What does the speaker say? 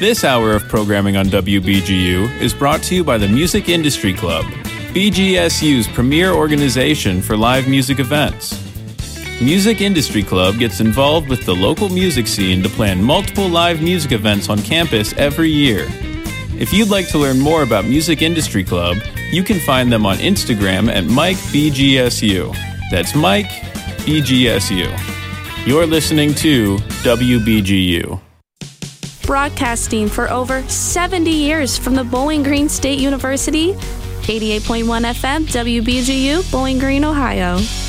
This hour of programming on WBGU is brought to you by the Music Industry Club, BGSU's premier organization for live music events. Music Industry Club gets involved with the local music scene to plan multiple live music events on campus every year. If you'd like to learn more about Music Industry Club, you can find them on Instagram at MikeBGSU. That's Mike BGSU. You're listening to WBGU. Broadcasting for over 70 years from the Bowling Green State University, 88.1 FM, WBGU, Bowling Green, Ohio.